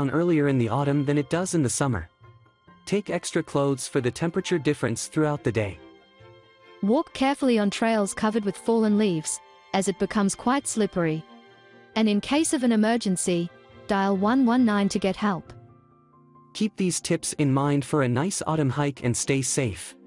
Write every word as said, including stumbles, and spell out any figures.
down earlier in the autumn than it does in the summer. Take extra clothes for the temperature difference throughout the day. Walk carefully on trails covered with fallen leaves, as it becomes quite slippery. And in case of an emergency, dial one one nine to get help. Keep these tips in mind for a nice autumn hike and stay safe.